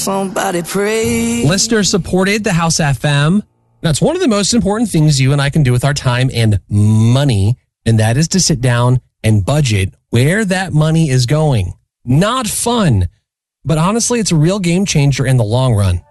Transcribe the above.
Somebody pray. Listener supported the House FM. That's one of the most important things you and I can do with our time and money, and that is to sit down and budget where that money is going. Not fun, but honestly, it's a real game changer in the long run.